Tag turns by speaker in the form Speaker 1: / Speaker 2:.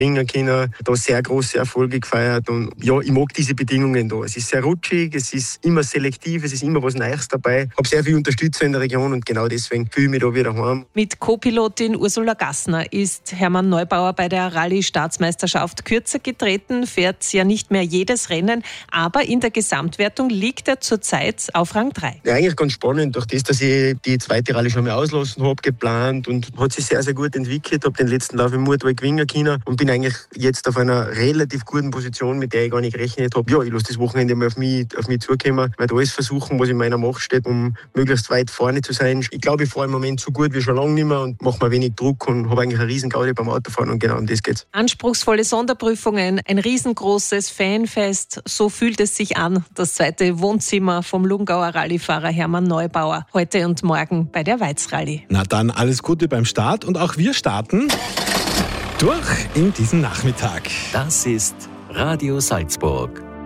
Speaker 1: gewinnen können, da sehr große Erfolge gefeiert und ja, ich mag diese Bedingungen da. Es ist sehr rutschig, es ist immer selektiv, es ist immer was Neues dabei. Ich habe sehr viel Unterstützer in der Region und genau deswegen fühle ich mich da wieder heim.
Speaker 2: Mit Co-Pilotin Ursula Gassner ist Hermann Neubauer bei der Rallye-Staatsmeisterschaft kürzer getreten, fährt ja nicht mehr jedes Rennen, aber in der Gesamtwertung liegt er zurzeit auf Rang 3.
Speaker 1: Ja, eigentlich ganz spannend, durch das, dass ich die zweite Rallye schon mal auslassen habe, geplant und hat sich sehr, sehr gut entwickelt. Habe den letzten Lauf im Murtwald gewinnen können und bin eigentlich jetzt auf einer relativ guten Position, mit der ich gar nicht gerechnet habe. Ja, ich lasse das Wochenende mal auf mich zukommen, werde alles versuchen, was in meiner Macht steht, um möglichst weit vorne zu sein. Ich glaube, ich fahre im Moment so gut wie schon lange nicht mehr und mache mir wenig Druck und habe eigentlich eine riesen Gaudi beim Autofahren und genau um das geht's.
Speaker 2: Anspruchsvolle Sonderprüfungen, ein riesengroßes Fanfest, so fühlt es sich an, das zweite Wohnzimmer vom Lungauer Rallyefahrer Hermann Neubauer, heute und morgen bei der Weiz-Rallye.
Speaker 3: Na dann alles Gute beim Start und auch wir starten durch in diesen Nachmittag.
Speaker 4: Das ist Radio Salzburg.